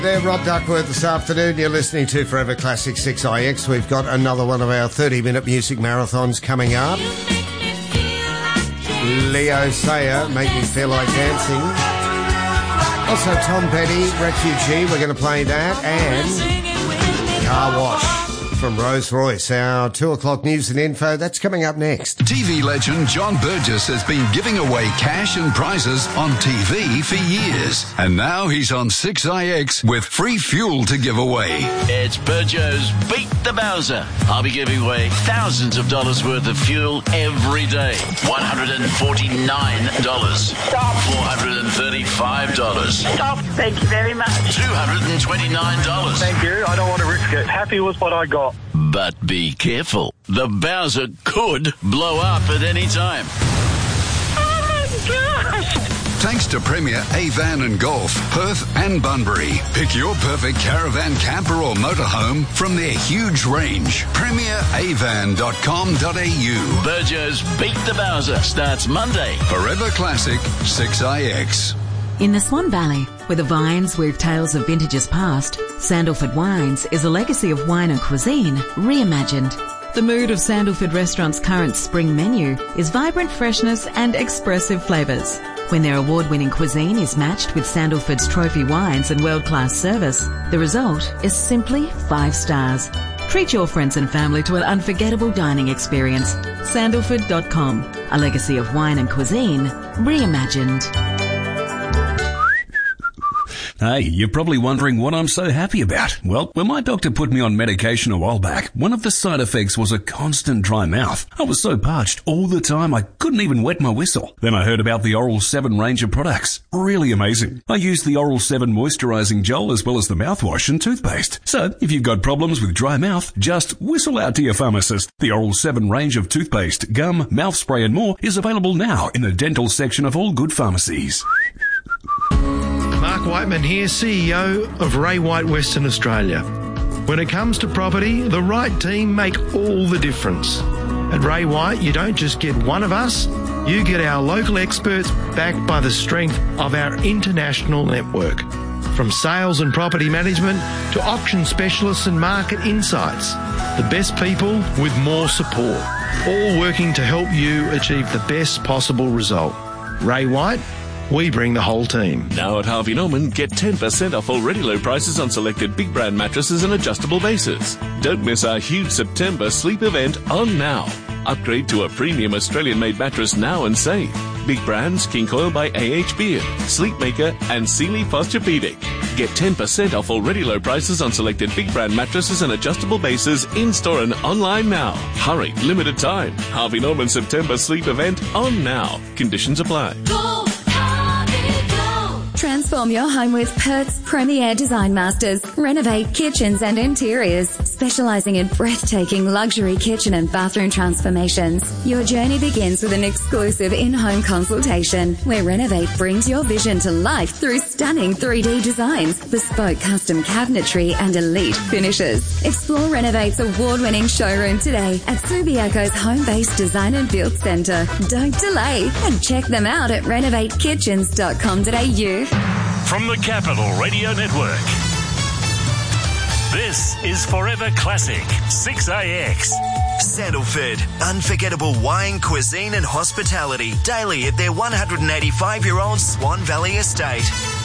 There, Rob Duckworth this afternoon. You're listening to Forever Classic 6IX. We've got another one of our 30-minute music marathons coming up. Leo Sayer, Make Me Feel Like Dancing. Also Tom Petty, Refugee, we're going to play that. And Car Wash from Rolls Royce. Our 2 o'clock news and info, that's coming up next. TV legend John Burgess has been giving away cash and prizes on TV for years. And now he's on 6IX with free fuel to give away. It's Burjo's Beat the Bowser. I'll be giving away thousands of dollars worth of fuel every day. $149. Stop. $435. Stop. Thank you very much. $229. Thank you. I don't want to risk it. Happy with what I got. But be careful. The Bowser could blow up at any time. Oh, my gosh. Thanks to Premier Avan and Golf, Perth and Bunbury. Pick your perfect caravan, camper or motorhome from their huge range. PremierAvan.com.au. Burjo's Beat the Bowser starts Monday. Forever Classic 6IX. In the Swan Valley, where the vines weave tales of vintages past, Sandalford Wines is a legacy of wine and cuisine reimagined. The mood of Sandalford Restaurant's current spring menu is vibrant freshness and expressive flavours. When their award-winning cuisine is matched with Sandalford's trophy wines and world-class service, the result is simply 5 stars. Treat your friends and family to an unforgettable dining experience. Sandalford.com, a legacy of wine and cuisine reimagined. Hey, you're probably wondering what I'm so happy about. Well, when my doctor put me on medication a while back, one of the side effects was a constant dry mouth. I was so parched all the time I couldn't even wet my whistle. Then I heard about the Oral 7 range of products. Really amazing. I used the Oral 7 moisturising gel as well as the mouthwash and toothpaste. So, if you've got problems with dry mouth, just whistle out to your pharmacist. The Oral 7 range of toothpaste, gum, mouth spray and more is available now in the dental section of all good pharmacies. Mark Whiteman here, CEO of Ray White Western Australia. When it comes to property, the right team make all the difference. At Ray White, you don't just get one of us, you get our local experts backed by the strength of our international network. From sales and property management to auction specialists and market insights, the best people with more support, all working to help you achieve the best possible result. Ray White, we bring the whole team. Now at Harvey Norman, get 10% off already low prices on selected big brand mattresses and adjustable bases. Don't miss our huge September sleep event on now. Upgrade to a premium Australian-made mattress now and save. Big brands, King Coil by AH Beard, Sleepmaker and Sealy Posturepedic. Get 10% off already low prices on selected big brand mattresses and adjustable bases in-store and online now. Hurry, limited time. Harvey Norman September sleep event on now. Conditions apply. Transform your home with Perth's premier design masters. Renovate kitchens and interiors, specialising in breathtaking luxury kitchen and bathroom transformations. Your journey begins with an exclusive in-home consultation where Renovate brings your vision to life through stunning 3D designs, bespoke custom cabinetry and elite finishes. Explore Renovate's award-winning showroom today at Subiaco's home-based design and build centre. Don't delay and check them out at renovatekitchens.com.au. From the Capital Radio Network, this is Forever Classic 6IX. Sandalford, unforgettable wine, cuisine and hospitality daily at their 185-year-old Swan Valley estate.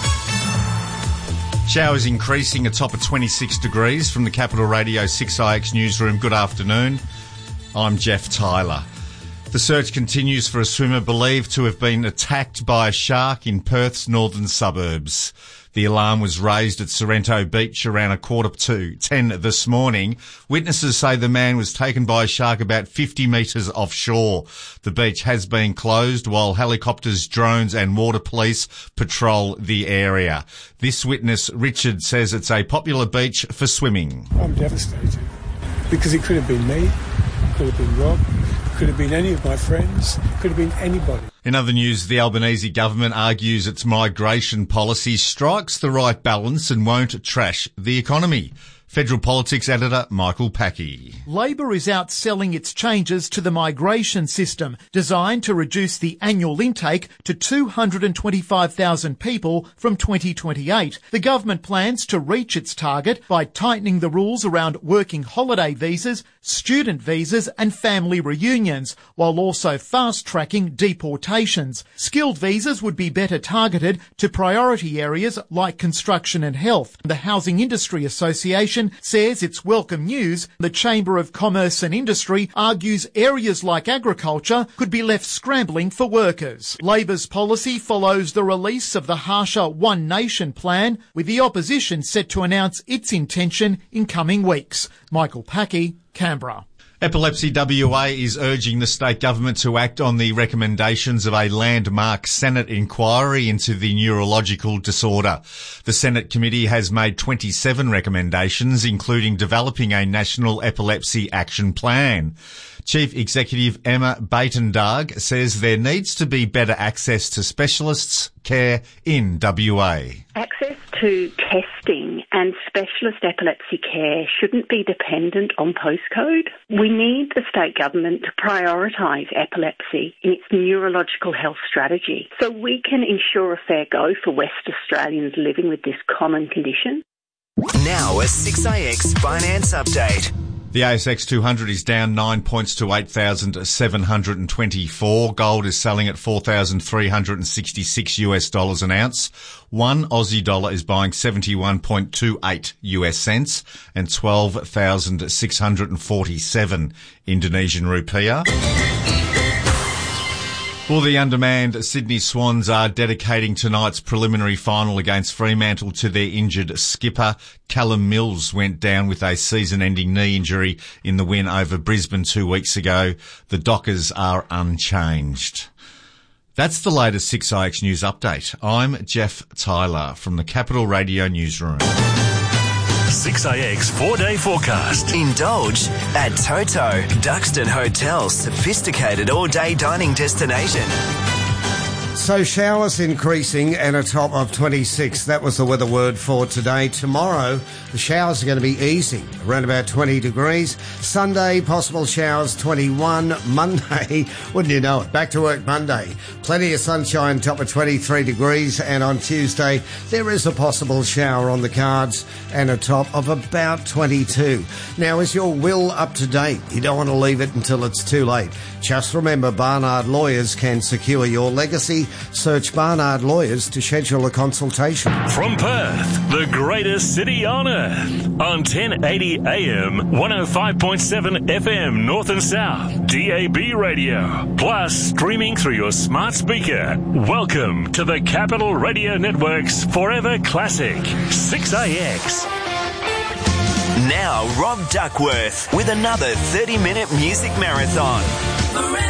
Showers increasing, a top of 26 degrees from the Capital Radio 6IX newsroom. Good afternoon. I'm Jeff Tyler. The search continues for a swimmer believed to have been attacked by a shark in Perth's northern suburbs. The alarm was raised at Sorrento Beach around 9:45 this morning. Witnesses say the man was taken by a shark about 50 metres offshore. The beach has been closed while helicopters, drones and water police patrol the area. This witness, Richard, says it's a popular beach for swimming. I'm devastated because it could have been me, could have been Rob, could have been any of my friends, could have been anybody. In other news, the Albanese government argues its migration policy strikes the right balance and won't trash the economy. Federal Politics Editor Michael Packey. Labor is outselling its changes to the migration system, designed to reduce the annual intake to 225,000 people from 2028. The government plans to reach its target by tightening the rules around working holiday visas, student visas and family reunions, while also fast-tracking deportations. Skilled visas would be better targeted to priority areas like construction and health. The Housing Industry Association says it's welcome news. The Chamber of Commerce and Industry argues areas like agriculture could be left scrambling for workers. Labor's policy follows the release of the harsher One Nation plan, with the opposition set to announce its intention in coming weeks. Michael Packey, Canberra. Epilepsy WA is urging the state government to act on the recommendations of a landmark Senate inquiry into the neurological disorder. The Senate committee has made 27 recommendations, including developing a national epilepsy action plan. Chief Executive Emma Batendag says there needs to be better access to specialists' care in WA. Access to testing and specialist epilepsy care shouldn't be dependent on postcode. We need the state government to prioritise epilepsy in its neurological health strategy so we can ensure a fair go for West Australians living with this common condition. Now a 6AX finance update. The ASX 200 is down 9 points to 8,724. Gold is selling at $4,366 an ounce. One Aussie dollar is buying 71.28 US cents and 12,647 Indonesian rupiah. Well, the undermanned Sydney Swans are dedicating tonight's preliminary final against Fremantle to their injured skipper. Callum Mills went down with a season-ending knee injury in the win over Brisbane 2 weeks ago. The Dockers are unchanged. That's the latest 6IX News Update. I'm Jeff Tyler from the Capital Radio Newsroom. 6AX 4-day forecast. Indulge at Toto, Duxton Hotel's sophisticated all-day dining destination. So showers increasing and a top of 26. That was the weather word for today. Tomorrow, the showers are going to be easy, around about 20 degrees. Sunday, possible showers, 21. Monday, wouldn't you know it, back to work Monday. Plenty of sunshine, top of 23 degrees. And on Tuesday, there is a possible shower on the cards and a top of about 22. Now, is your will up to date? You don't want to leave it until it's too late. Just remember, Barnard Lawyers can secure your legacy. Search Barnard Lawyers to schedule a consultation. From Perth, the greatest city on earth. On 1080 AM, 105.7 FM North and South, DAB radio. Plus, streaming through your smart speaker. Welcome to the Capital Radio Network's Forever Classic, 6AX. Now, Rob Duckworth with another 30-minute music marathon.